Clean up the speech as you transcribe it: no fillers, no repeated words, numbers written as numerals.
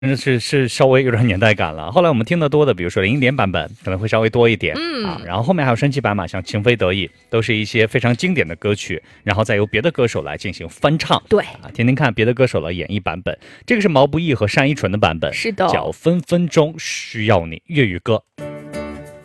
是稍微有点年代感了。后来我们听得多的，比如说林忆莲版本可能会稍微多一点，然后后面还有升级版嘛，像情非得已，都是一些非常经典的歌曲，然后再由别的歌手来进行翻唱。 对听听看别的歌手的演绎版本。这个是毛不易和单依纯的版本， 是的， 叫《分分钟需要你》粤语歌。